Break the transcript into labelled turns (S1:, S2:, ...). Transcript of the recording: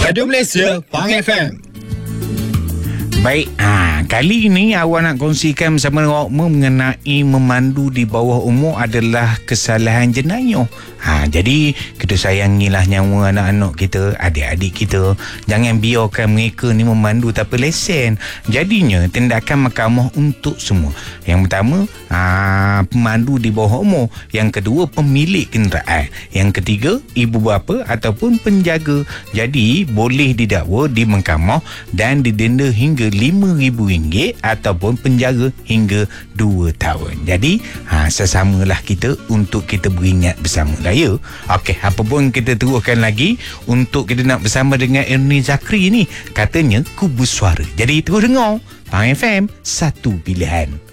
S1: Radio Malaysia, Pang FM.
S2: Baik, kali ini awak nak kongsikan bersama awakmu mengenai memandu di bawah umur adalah kesalahan jenayah. Jadi kita sayangilah nyawa anak-anak kita, adik-adik kita. Jangan biarkan mereka ni memandu tanpa lesen. Jadinya tindakan mahkamah untuk semua. Yang pertama, pemandu di bawah umur. Yang kedua, pemilik kenderaan. Yang ketiga, ibu bapa ataupun penjaga. Jadi boleh didakwa di mahkamah dan didenda hingga RM5,000 ataupun penjara hingga 2 tahun. Jadi sesamalah kita untuk kita beringat bersama lah ya. Okey, apa pun kita teruskan lagi untuk kita nak bersama dengan Ernie Zakri ni. Katanya kubus suara. Jadi terus dengar Pang FM, satu pilihan.